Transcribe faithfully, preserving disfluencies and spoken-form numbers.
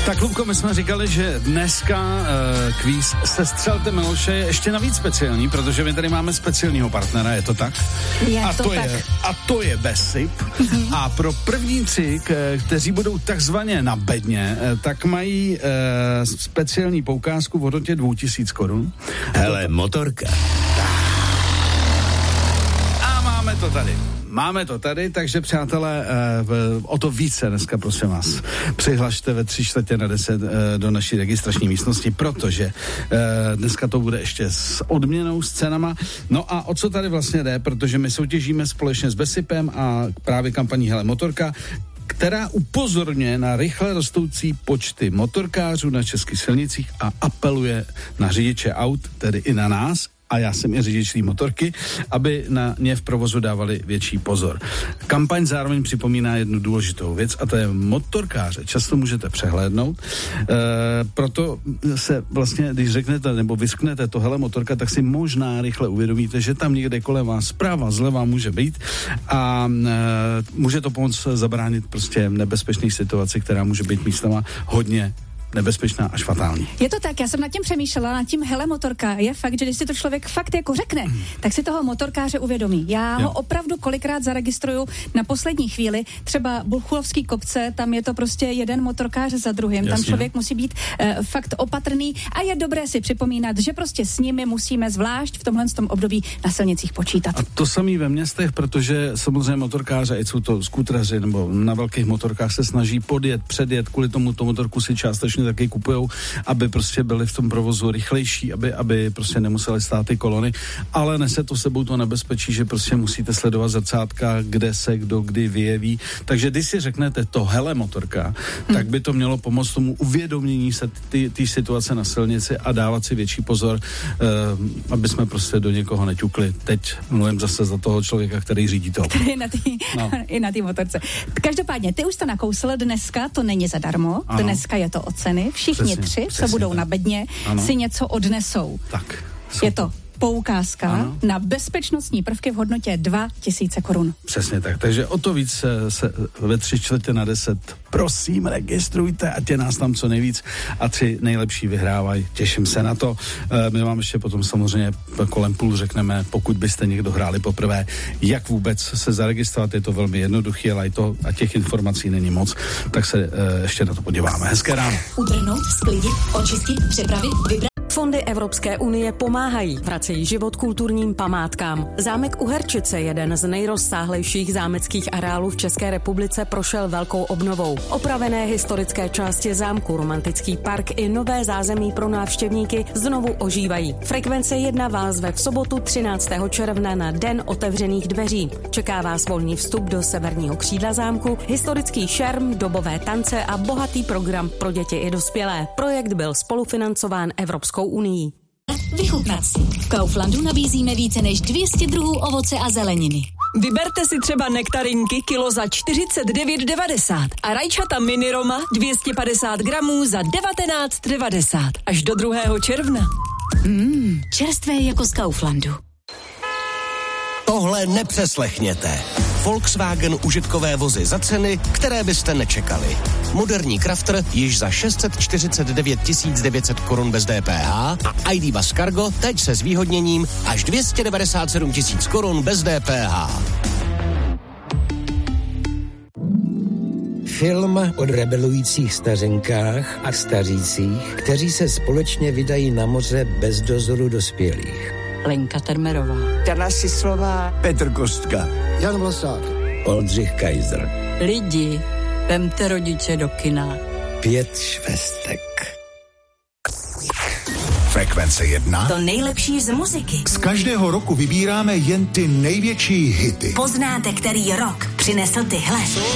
Tak, Luko, my jsme říkali, že dneska uh, kvíz Sestřelte Miloše je ještě navíc speciální, protože my tady máme speciálního partnera, je to tak? Je a to, to tak. Je, a to je Besip. Mm-hmm. A pro první tři, k, kteří budou takzvaně na bedně, tak mají uh, speciální poukázku v hodnotě dvou tisíc korun. Hele, motorka. A máme to tady. Máme to tady, takže přátelé, uh, o to více dneska, prosím vás, přihlašte ve tři čtvrtě na deset uh, do naší registrační místnosti, protože uh, dneska to bude ještě s odměnou, s cenama. No a o co tady vlastně jde, protože my soutěžíme společně s Besipem a právě kampaní Hele motorka, která upozorňuje na rychle rostoucí počty motorkářů na českých silnicích a apeluje na řidiče aut, tedy i na nás, a já jsem i řidič té motorky, aby na ně v provozu dávali větší pozor. Kampaň zároveň připomíná jednu důležitou věc, a to je motorkáře. Často můžete přehlédnout, e, proto se vlastně, když řeknete nebo vysknete to hele motorka, tak si možná rychle uvědomíte, že tam někde kolem vás zprava, zleva může být a e, může to pomoct zabránit prostě nebezpečné situaci, která může být místama hodně nebezpečná až fatální. Je to tak, já jsem nad tím přemýšlela, nad tím hele motorka. Je fakt, že když si to člověk fakt jako řekne, mm. tak si toho motorkáře uvědomí. Já jo. ho opravdu kolikrát zaregistruju na poslední chvíli, třeba Bulchulovský kopce, tam je to prostě jeden motorkář za druhým. Jasně. Tam člověk musí být uh, fakt opatrný a je dobré si připomínat, že prostě s nimi musíme zvlášť v tomhle tom období na silnicích počítat. A to samý ve městech, protože samozřejmě motorkáře, ať jsou to skútraři nebo na velkých motorkách, se snaží podjet, předjet, kvůli tomu to motorku si částečně taky kupujou, aby prostě byli v tom provozu rychlejší, aby, aby prostě nemuseli stát ty kolony, ale nese to sebou to nebezpečí, že prostě musíte sledovat zrcátka, kde se kdo kdy vyjeví. Takže když si řeknete to hele motorka, hmm. tak by to mělo pomoct tomu uvědomění se té situace na silnici a dávat si větší pozor, uh, aby jsme prostě do někoho neťukli. Teď mluvím zase za toho člověka, který řídí to. Který je na tý, no. i na té motorce. Každopádně, ty už to nakousl dneska, to není zadarmo, ano. Dneska je to o ceny. Všichni přesně, tři, přesně, co budou tak na bedně, ano. si něco odnesou. Tak. Je to poukázka ano. na bezpečnostní prvky v hodnotě dva tisíce korun. Přesně tak, takže o to víc se, se ve tři čtvrtě na deset prosím registrujte, ať je nás tam co nejvíc a tři nejlepší vyhrávají. Těším se na to. My vám ještě potom samozřejmě kolem půl řekneme, pokud byste někdo hráli poprvé, jak vůbec se zaregistrovat, je to velmi jednoduché, ale i to, a těch informací není moc, tak se ještě na to podíváme. Hezké ráno. Utrhnout, sklidit, očistit, připravit, vybrat. Fondy Evropské unie pomáhají, vracejí život kulturním památkám. Zámek Uherčice, jeden z nejrozsáhlejších zámeckých areálů v České republice, prošel velkou obnovou. Opravené historické části zámku, romantický park i nové zázemí pro návštěvníky znovu ožívají. Frekvence jedna vás zve v sobotu třináctého června na Den otevřených dveří. Čeká vás volný vstup do severního křídla zámku, historický šerm, dobové tance a bohatý program pro děti i dospělé. Projekt byl spolufinancován Evropskou unii. Vychutnat si. V Kauflandu nabízíme více než dvě stě druhů ovoce a zeleniny. Vyberte si třeba nektarinky kilo za čtyřicet devět devadesát a rajčata mini Roma dvě stě padesát gramů za devatenáct devadesát až do druhého června. Mmm, čerstvé jako z Kauflandu. Tohle nepřeslechněte. Volkswagen užitkové vozy za ceny, které byste nečekali. Moderní Crafter již za šest set čtyřicet devět tisíc devět set korun bez D P H a I D Bus Cargo teď se zvýhodněním až dvě stě devadesát sedm tisíc korun bez D P H. Film o rebelujících stařenkách a stařících, kteří se společně vydají na moře bez dozoru dospělých. Lenka Termerová, Jana Sislová, Petr Kostka, Jan Vlasák, Oldřich Kaiser. Lidi, vemte rodiče do kina. Pět švestek. Frekvence jedna. To nejlepší z muziky. Z každého roku vybíráme jen ty největší hity. Poznáte, který rok přinesl tyhle.